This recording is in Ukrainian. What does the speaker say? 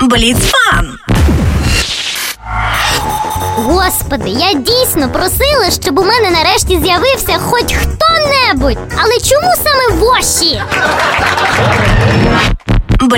Бліц-фан! Господи, я дійсно просила, щоб у мене нарешті з'явився хоч хто-небудь. Але чому саме воші?